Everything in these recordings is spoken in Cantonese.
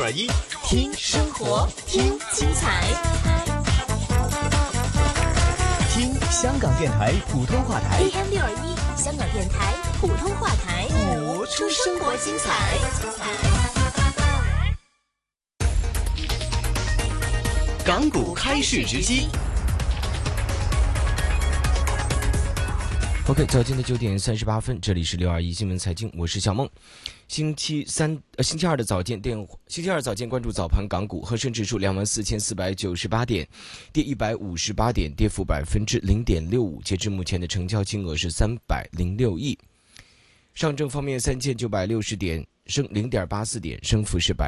621，听生活，听精彩，听香港电台普通话台 AM621，香港电台普通话台， 播出生活精彩。港股开市直击。 OK， 早间的9点38分，这里是621新闻财经，我是小梦。星期二的早间关注早盘港股，恒生指数24,498点，跌158点，跌幅0.65%，截至目前的成交金额是306亿。上证方面3960点，升0.84点，升幅是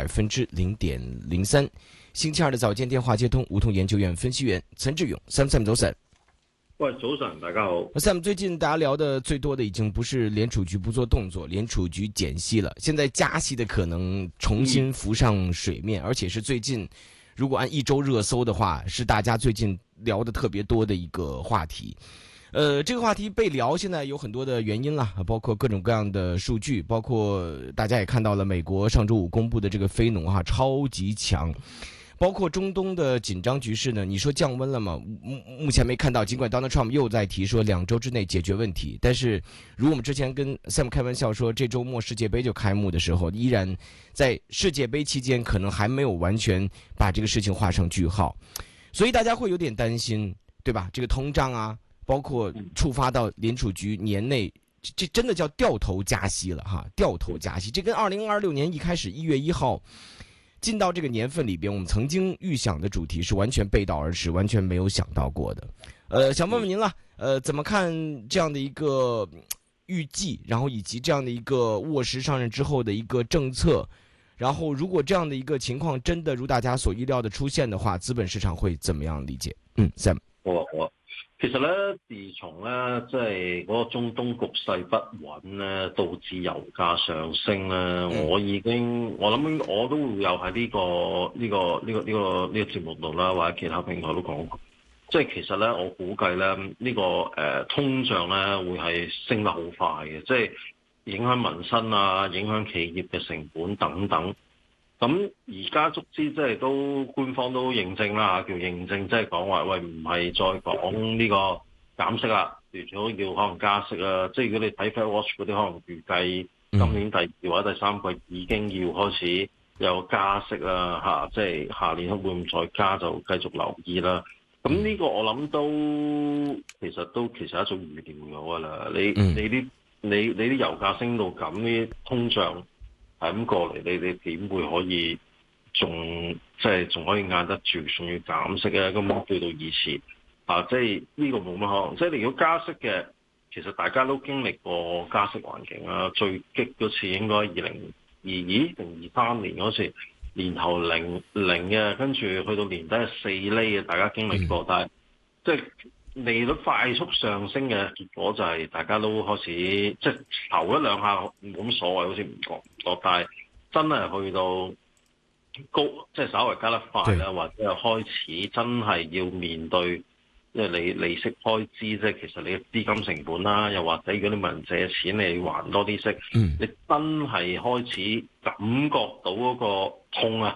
0.03%。星期二的早间电话接通，梧桐研究院分析员岑志勇 ，Sam 早晨。 喂，早晨，大家好。 Sam， 最近大家聊的最多的已经不是联储局不做动作，联储局减息了，现在加息的可能重新浮上水面，而且是最近，如果按一周热搜的话，是大家最近聊的特别多的一个话题。这个话题被聊，现在有很多的原因啦，包括各种各样的数据，包括大家也看到了美国上周五公布的这个非农超级强。包括中东的紧张局势呢，你说降温了吗？目前没看到，尽管 Donald Trump 又在提说2周之内解决问题，但是如我们之前跟 Sam 开玩笑说，这周末世界杯就开幕的时候，依然在世界杯期间可能还没有完全把这个事情画上句号，所以大家会有点担心，对吧？这个通胀啊，包括触发到联储局年内，这真的叫掉头加息了哈，掉头加息，这跟2026年一开始1月1号进到这个年份里边，我们曾经预想的主题是完全背道而驰，完全没有想到过的。想问问您了，怎么看这样的一个预计，然后以及这样的一个握实上任之后的一个政策，然后如果这样的一个情况真的如大家所意料的出现的话，资本市场会怎么样理解？Sam。 其實咧，自從咧即係嗰個中東局勢不穩咧，導致油價上升咧，我諗我都會有喺呢個節目度啦，或者其他平台都講過，即係其實咧，我估計咧呢個通脹咧會係升得好快嘅，即係影響民生啊，影響企業嘅成本等等。咁而家足之即係都官方都認證啦，叫認證，即係講話喂唔係再講呢個減息啦，除咗要可能加息啦。即係如果你睇 Fed Watch 嗰啲，可能預計今年第2或者第3季已經要開始有加息啦即係下年會唔再加就繼續留意啦。咁呢個我諗都其實一種預料咗㗎啦。你啲油價升到咁，呢通脹係咁過嚟，你點會可以仲可以壓得住，仲要減息咧？根本對到以前即係呢個冇乜可能。即係你如果加息嘅，其實大家都經歷過加息環境啦。最激嗰次應該2022定23年嗰次，年頭零嘅，跟住去到年底係4厘嘅，大家經歷過。但係即係利率快速上升嘅結果就係大家都開始即係頭一兩下冇乜所謂，好似唔覺，但係真係去到高，即係稍微加得快啦，或者係開始真係要面對，即係你利息開支，即係其實你嘅資金成本啦，又或者如果你問人借錢，你還多啲息，你真係開始感覺到嗰個痛啊！